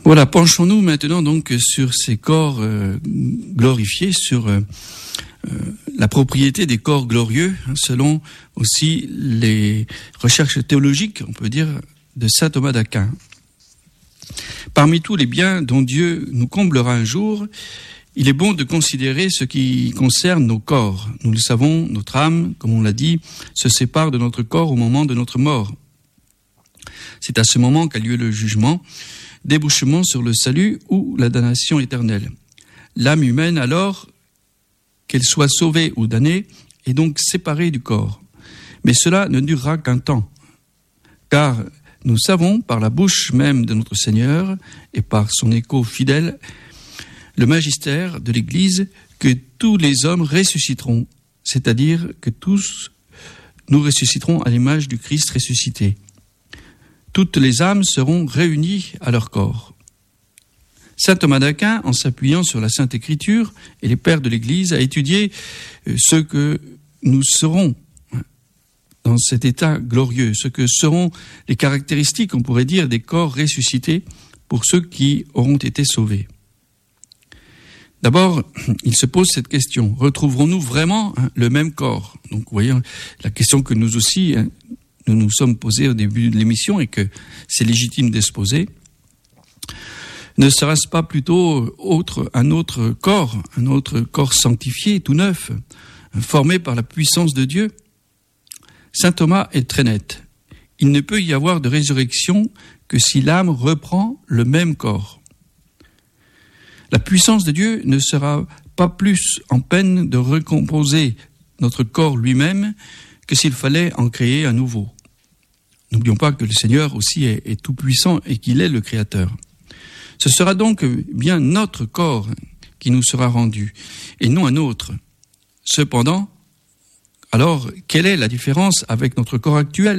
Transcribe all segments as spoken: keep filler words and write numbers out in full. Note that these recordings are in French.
Voilà, penchons-nous maintenant donc sur ces corps euh, glorifiés, sur euh, euh, la propriété des corps glorieux, hein, selon aussi les recherches théologiques, on peut dire, de saint Thomas d'Aquin. Parmi tous les biens dont Dieu nous comblera un jour, il est bon de considérer ce qui concerne nos corps. Nous le savons, notre âme, comme on l'a dit, se sépare de notre corps au moment de notre mort. C'est à ce moment qu'a lieu le jugement, débouchement sur le salut ou la damnation éternelle. L'âme humaine, alors, qu'elle soit sauvée ou damnée, est donc séparée du corps. Mais cela ne durera qu'un temps, car nous savons, par la bouche même de notre Seigneur et par son écho fidèle, le magistère de l'Église, que tous les hommes ressusciteront, c'est-à-dire que tous nous ressusciterons à l'image du Christ ressuscité. Toutes les âmes seront réunies à leur corps. Saint Thomas d'Aquin, en s'appuyant sur la Sainte Écriture et les pères de l'Église, a étudié ce que nous serons dans cet état glorieux, ce que seront les caractéristiques, on pourrait dire, des corps ressuscités pour ceux qui auront été sauvés. D'abord, il se pose cette question, retrouverons-nous vraiment le même corps ? Donc, vous voyez, la question que nous aussi, nous nous sommes posés au début de l'émission et que c'est légitime de se poser. Ne sera-ce pas plutôt autre, un autre corps, un autre corps sanctifié, tout neuf, formé par la puissance de Dieu ? Saint Thomas est très net. Il ne peut y avoir de résurrection que si l'âme reprend le même corps. La puissance de Dieu ne sera pas plus en peine de recomposer notre corps lui-même que s'il fallait en créer un nouveau. N'oublions pas que le Seigneur aussi est, est tout-puissant et qu'il est le Créateur. Ce sera donc bien notre corps qui nous sera rendu, et non un autre. Cependant, alors, quelle est la différence avec notre corps actuel ?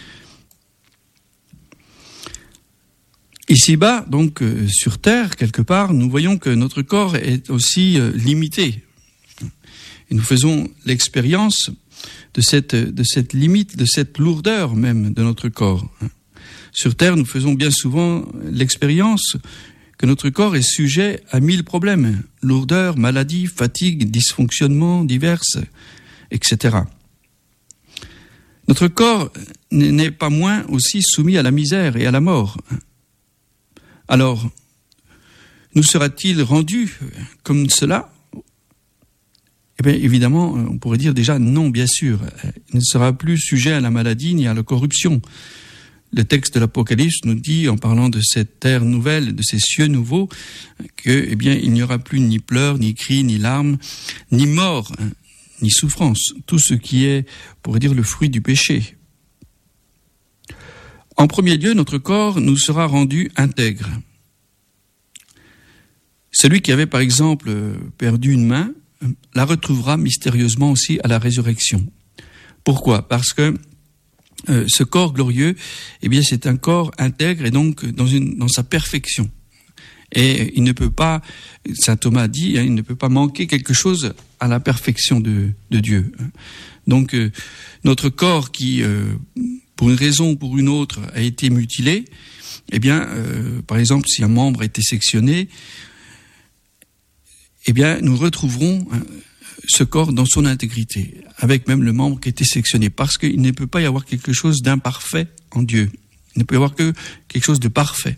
Ici-bas, donc euh, sur Terre, quelque part, nous voyons que notre corps est aussi euh, limité. Et nous faisons l'expérience de cette, de cette limite, de cette lourdeur même de notre corps. Sur Terre, nous faisons bien souvent l'expérience que notre corps est sujet à mille problèmes. Lourdeur, maladie, fatigue, dysfonctionnements divers, et cetera. Notre corps n'est pas moins aussi soumis à la misère et à la mort. Alors, nous sera-t-il rendu comme cela ? Eh bien, évidemment, on pourrait dire déjà non, bien sûr. Il ne sera plus sujet à la maladie ni à la corruption. Le texte de l'Apocalypse nous dit, en parlant de cette terre nouvelle, de ces cieux nouveaux, que, eh bien, il n'y aura plus ni pleurs, ni cris, ni larmes, ni mort, ni souffrance. Tout ce qui est, on pourrait dire, le fruit du péché. En premier lieu, notre corps nous sera rendu intègre. Celui qui avait, par exemple, perdu une main, la retrouvera mystérieusement aussi à la résurrection. Pourquoi ? Parce que euh, ce corps glorieux, eh bien, c'est un corps intègre et donc dans, une, dans sa perfection. Et il ne peut pas, saint Thomas dit, hein, il ne peut pas manquer quelque chose à la perfection de, de Dieu. Donc, euh, notre corps qui... Euh, pour une raison ou pour une autre, a été mutilé, eh bien, euh, par exemple, si un membre a été sectionné, eh bien, nous retrouverons hein, ce corps dans son intégrité, avec même le membre qui a été sectionné, parce qu'il ne peut pas y avoir quelque chose d'imparfait en Dieu. Il ne peut y avoir que quelque chose de parfait.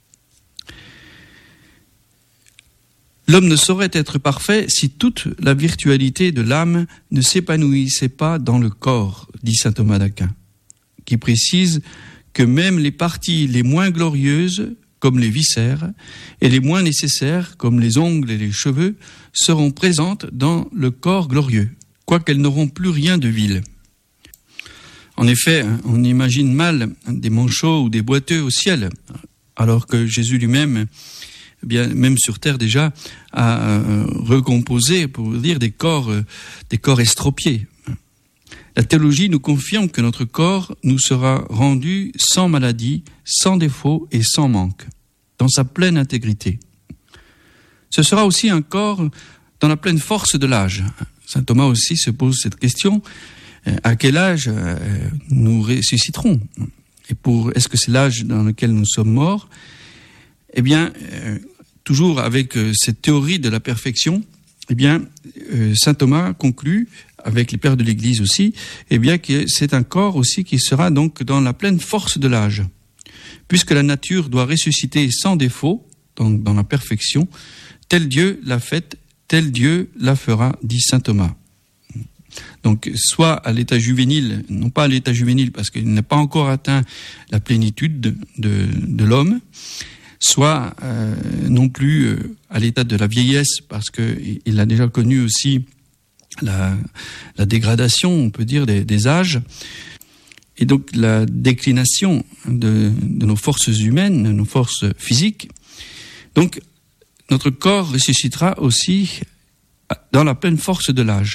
L'homme ne saurait être parfait si toute la virtualité de l'âme ne s'épanouissait pas dans le corps, dit saint Thomas d'Aquin, qui précise que même les parties les moins glorieuses, comme les viscères, et les moins nécessaires, comme les ongles et les cheveux, seront présentes dans le corps glorieux, quoiqu'elles n'auront plus rien de vil. En effet, on imagine mal des manchots ou des boiteux au ciel, alors que Jésus lui-même, eh bien, même sur terre déjà, a recomposé, pour dire, des corps, des corps estropiés. La théologie nous confirme que notre corps nous sera rendu sans maladie, sans défaut et sans manque, dans sa pleine intégrité. Ce sera aussi un corps dans la pleine force de l'âge. Saint Thomas aussi se pose cette question, à quel âge nous ressusciterons ? Et pour, est-ce que c'est l'âge dans lequel nous sommes morts ? eh bien, euh, toujours avec euh, cette théorie de la perfection, eh bien, euh, saint Thomas conclut, avec les pères de l'Église aussi, eh bien, que c'est un corps aussi qui sera donc dans la pleine force de l'âge. Puisque la nature doit ressusciter sans défaut, dans, dans la perfection, tel Dieu l'a faite, tel Dieu la fera, dit saint Thomas. Donc, soit à l'état juvénile, non pas à l'état juvénile, parce qu'il n'a pas encore atteint la plénitude de, de, de l'homme, soit euh, non plus euh, à l'état de la vieillesse, parce qu'il a déjà connu aussi la, la dégradation, on peut dire, des, des âges, et donc la déclination de, de nos forces humaines, de nos forces physiques. Donc, notre corps ressuscitera aussi dans la pleine force de l'âge.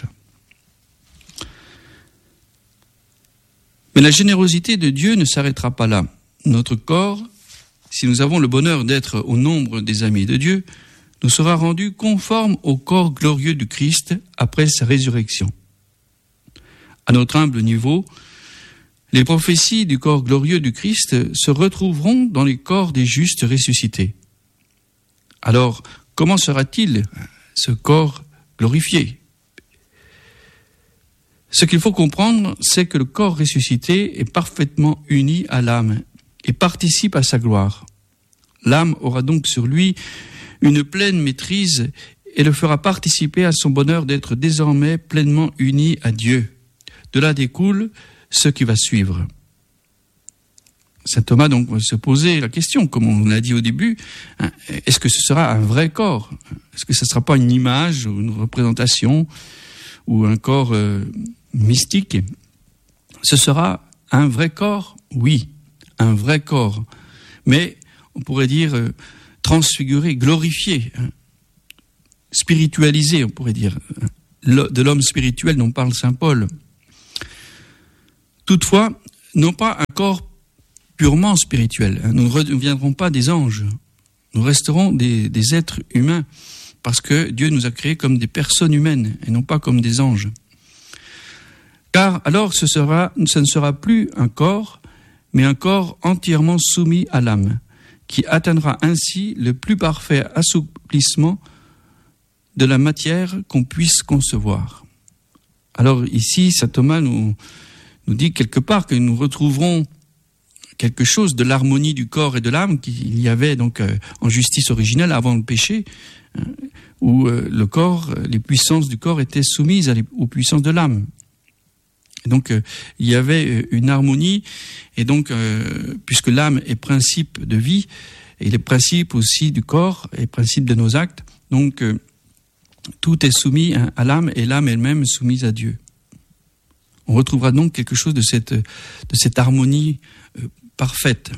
Mais la générosité de Dieu ne s'arrêtera pas là. Notre corps, si nous avons le bonheur d'être au nombre des amis de Dieu, nous sera rendu conforme au corps glorieux du Christ après sa résurrection. À notre humble niveau, les prophéties du corps glorieux du Christ se retrouveront dans les corps des justes ressuscités. Alors, comment sera-t-il ce corps glorifié ? Ce qu'il faut comprendre, c'est que le corps ressuscité est parfaitement uni à l'âme et participe à sa gloire. L'âme aura donc sur lui une pleine maîtrise et le fera participer à son bonheur d'être désormais pleinement uni à Dieu. De là découle ce qui va suivre. Saint Thomas donc va se poser la question, comme on l'a dit au début, hein, est-ce que ce sera un vrai corps ? Est-ce que ce ne sera pas une image ou une représentation ou un corps euh, mystique ? Ce sera un vrai corps ? Oui, un vrai corps. Mais on pourrait dire euh, transfiguré, glorifié, hein, spiritualisé, on pourrait dire. De l'homme spirituel dont parle saint Paul. Toutefois, non pas un corps purement spirituel. Nous ne reviendrons pas des anges. Nous resterons des, des êtres humains parce que Dieu nous a créés comme des personnes humaines et non pas comme des anges. Car alors ce, sera, ce ne sera plus un corps, mais un corps entièrement soumis à l'âme, qui atteindra ainsi le plus parfait assouplissement de la matière qu'on puisse concevoir. Alors ici, saint Thomas nous, nous dit quelque part que nous retrouverons quelque chose de l'harmonie du corps et de l'âme qu'il y avait donc euh, en justice originelle avant le péché, hein, où euh, le corps, les puissances du corps étaient soumises à les, aux puissances de l'âme. Et donc euh, il y avait une harmonie, et donc euh, puisque l'âme est principe de vie, et les principes aussi du corps et principe de nos actes, donc euh, tout est soumis hein, à l'âme, et l'âme elle-même est soumise à Dieu. On retrouvera donc quelque chose de cette, de cette harmonie euh, parfaite.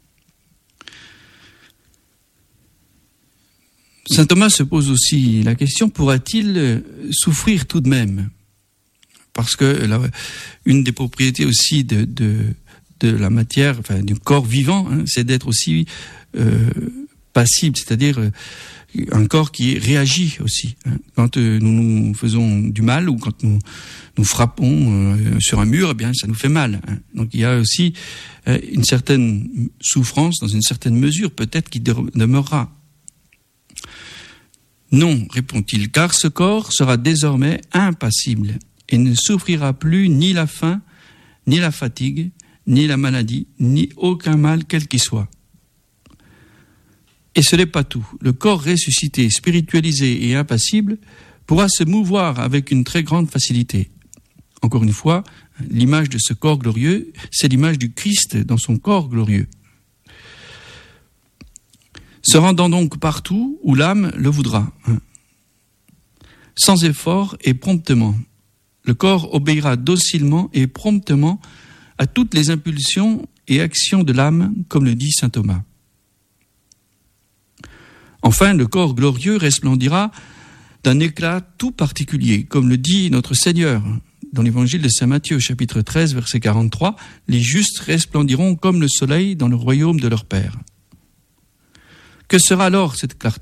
Saint Thomas se pose aussi la question, pourra-t-il souffrir tout de même ? Parce que la, une des propriétés aussi de, de, de la matière, enfin du corps vivant, hein, c'est d'être aussi euh, passible, c'est-à-dire euh, un corps qui réagit aussi. Hein. Quand euh, nous nous faisons du mal ou quand nous nous frappons euh, sur un mur, eh bien ça nous fait mal. Hein. Donc il y a aussi euh, une certaine souffrance, dans une certaine mesure peut-être, qui demeurera. Non, répond-il, car ce corps sera désormais impassible et ne souffrira plus ni la faim, ni la fatigue, ni la maladie, ni aucun mal quel qu'il soit. Et ce n'est pas tout. Le corps ressuscité, spiritualisé et impassible pourra se mouvoir avec une très grande facilité. Encore une fois, l'image de ce corps glorieux, c'est l'image du Christ dans son corps glorieux. Se rendant donc partout où l'âme le voudra, hein. Sans effort et promptement. Le corps obéira docilement et promptement à toutes les impulsions et actions de l'âme, comme le dit saint Thomas. Enfin, le corps glorieux resplendira d'un éclat tout particulier, comme le dit notre Seigneur dans l'évangile de saint Matthieu, chapitre treize, verset quarante-trois, « Les justes resplendiront comme le soleil dans le royaume de leur Père ». Que sera alors cette clarté ?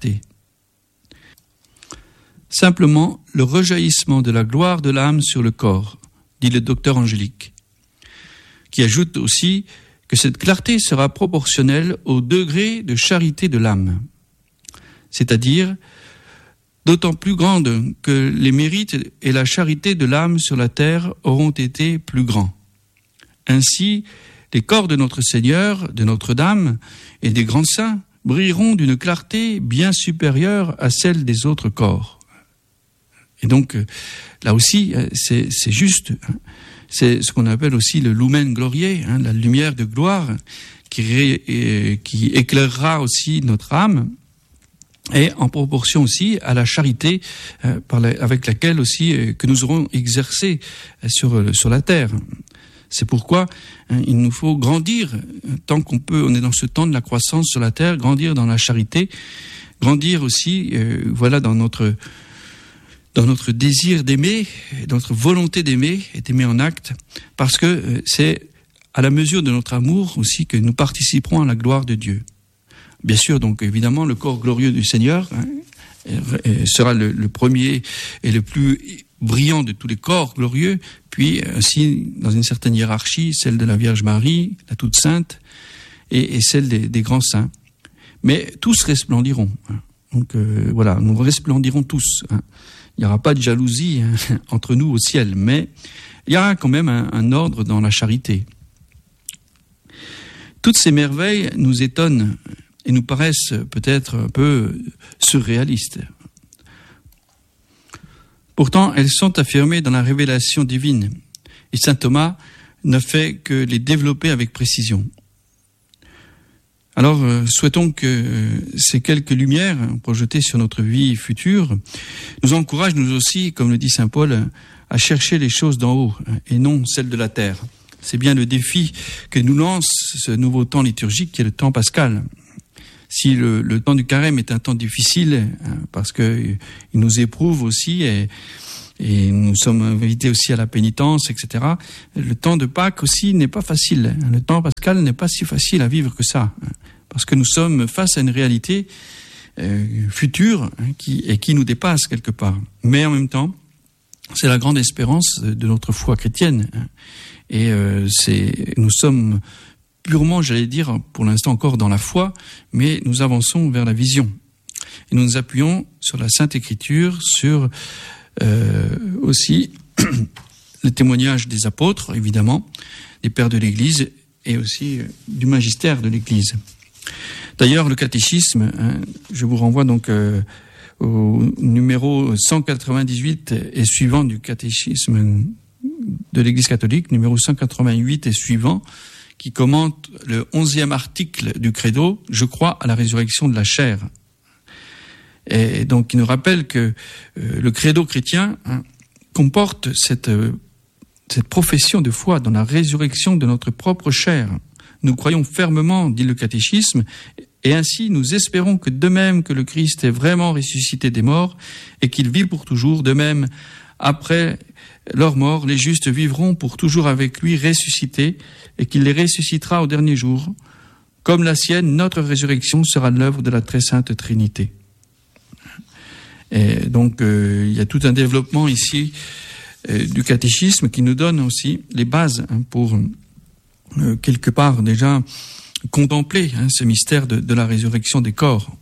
Simplement le rejaillissement de la gloire de l'âme sur le corps, dit le docteur Angélique, qui ajoute aussi que cette clarté sera proportionnelle au degré de charité de l'âme, c'est-à-dire d'autant plus grande que les mérites et la charité de l'âme sur la terre auront été plus grands. Ainsi, les corps de notre Seigneur, de Notre-Dame et des grands saints brilleront d'une clarté bien supérieure à celle des autres corps. Et donc, là aussi, c'est, c'est juste, c'est ce qu'on appelle aussi le lumen gloriae, hein, la lumière de gloire qui, ré, qui éclairera aussi notre âme, et en proportion aussi à la charité euh, par la, avec laquelle aussi euh, que nous aurons exercé euh, sur, sur la terre. C'est pourquoi hein, il nous faut grandir, tant qu'on peut, on est dans ce temps de la croissance sur la terre, grandir dans la charité, grandir aussi, euh, voilà, dans notre dans notre désir d'aimer, notre volonté d'aimer et d'aimer en acte, parce que euh, c'est à la mesure de notre amour aussi que nous participerons à la gloire de Dieu. Bien sûr, donc évidemment, le corps glorieux du Seigneur hein, sera le, le premier et le plus brillant de tous les corps glorieux, puis aussi dans une certaine hiérarchie, celle de la Vierge Marie, la toute sainte, et, et celle des, des grands saints. Mais tous resplendiront. Hein. Donc euh, voilà, nous resplendirons tous. Hein. Il n'y aura pas de jalousie hein, entre nous au ciel, mais il y aura quand même un, un ordre dans la charité. Toutes ces merveilles nous étonnent et nous paraissent peut-être un peu surréalistes. Pourtant, elles sont affirmées dans la révélation divine, et saint Thomas ne fait que les développer avec précision. Alors, euh, souhaitons que euh, ces quelques lumières projetées sur notre vie future nous encouragent, nous aussi, comme le dit saint Paul, à chercher les choses d'en haut et non celles de la terre. C'est bien le défi que nous lance ce nouveau temps liturgique qui est le temps pascal. Si le, le temps du carême est un temps difficile, hein, parce que il nous éprouve aussi et, et nous sommes invités aussi à la pénitence, et cetera. Le temps de Pâques aussi n'est pas facile. Le temps pascal n'est pas si facile à vivre que ça, hein, parce que nous sommes face à une réalité euh, future hein, qui, et qui nous dépasse quelque part. Mais en même temps, c'est la grande espérance de notre foi chrétienne. Hein, et euh, c'est, nous sommes purement, j'allais dire, pour l'instant encore dans la foi, mais nous avançons vers la vision. Et nous nous appuyons sur la Sainte Écriture, sur euh, aussi le témoignage des apôtres, évidemment, des pères de l'Église, et aussi euh, du magistère de l'Église. D'ailleurs, le catéchisme, hein, je vous renvoie donc euh, au numéro cent quatre-vingt-dix-huit et suivant du catéchisme de l'Église catholique, numéro cent quatre-vingt-huit et suivant, qui commente le onzième article du Credo, « Je crois à la résurrection de la chair ». Et donc, il nous rappelle que euh, le Credo chrétien hein, comporte cette, euh, cette profession de foi dans la résurrection de notre propre chair. Nous croyons fermement, dit le catéchisme, et ainsi nous espérons que de même que le Christ est vraiment ressuscité des morts et qu'il vit pour toujours, de même, après leur mort, les justes vivront pour toujours avec lui ressuscités et qu'il les ressuscitera au dernier jour. Comme la sienne, notre résurrection sera l'œuvre de la très sainte Trinité. Et donc, euh, il y a tout un développement ici euh, du catéchisme qui nous donne aussi les bases hein, pour euh, quelque part déjà contempler hein, ce mystère de, de la résurrection des corps.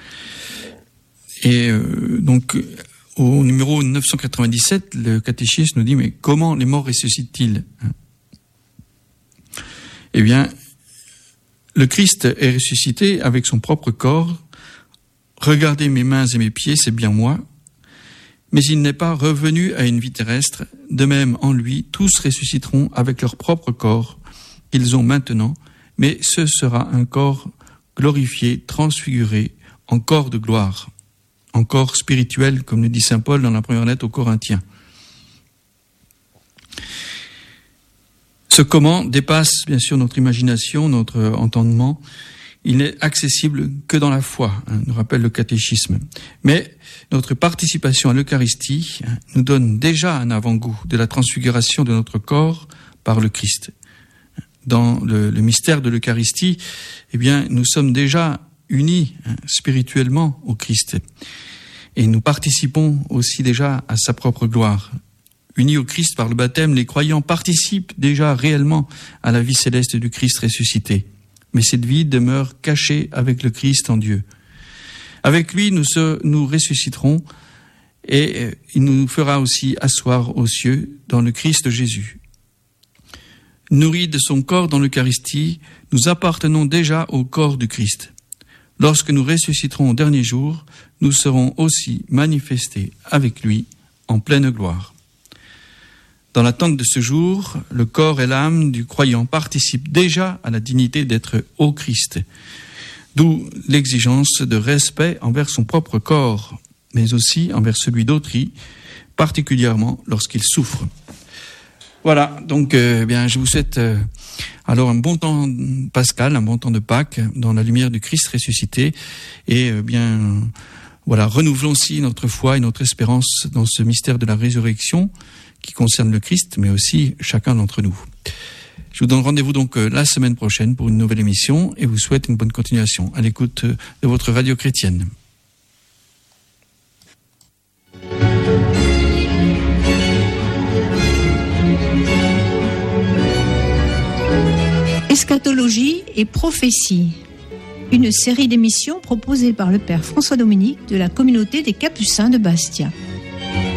Et euh, donc, au numéro neuf cent quatre-vingt-dix-sept, le catéchisme nous dit, mais comment les morts ressuscitent-ils ? Eh bien, le Christ est ressuscité avec son propre corps. Regardez mes mains et mes pieds, c'est bien moi. Mais il n'est pas revenu à une vie terrestre. De même, en lui, tous ressusciteront avec leur propre corps qu'ils ont maintenant. Mais ce sera un corps glorifié, transfiguré, en corps de gloire. En corps spirituel, comme le dit saint Paul dans la première lettre aux Corinthiens. Ce comment dépasse bien sûr notre imagination, notre entendement. Il n'est accessible que dans la foi, hein, nous rappelle le catéchisme. Mais notre participation à l'Eucharistie hein, nous donne déjà un avant-goût de la transfiguration de notre corps par le Christ. Dans le, le mystère de l'Eucharistie, eh bien, nous sommes déjà unis hein, spirituellement au Christ. Et nous participons aussi déjà à sa propre gloire. Unis au Christ par le baptême, les croyants participent déjà réellement à la vie céleste du Christ ressuscité. Mais cette vie demeure cachée avec le Christ en Dieu. Avec lui, nous, se, nous ressusciterons et il nous fera aussi asseoir aux cieux dans le Christ Jésus. Nourris de son corps dans l'Eucharistie, nous appartenons déjà au corps du Christ. Lorsque nous ressusciterons au dernier jour, nous serons aussi manifestés avec lui en pleine gloire. Dans l'attente de ce jour, le corps et l'âme du croyant participent déjà à la dignité d'être au Christ, d'où l'exigence de respect envers son propre corps, mais aussi envers celui d'autrui, particulièrement lorsqu'il souffre. Voilà, donc euh, bien, je vous souhaite euh, alors un bon temps pascal, un bon temps de Pâques dans la lumière du Christ ressuscité, et euh, bien voilà, renouvelons aussi notre foi et notre espérance dans ce mystère de la résurrection qui concerne le Christ, mais aussi chacun d'entre nous. Je vous donne rendez-vous donc euh, la semaine prochaine pour une nouvelle émission et vous souhaite une bonne continuation à l'écoute de votre radio chrétienne. Eschatologie et prophétie, une série d'émissions proposée par le Père François Dominique de la communauté des Capucins de Bastia.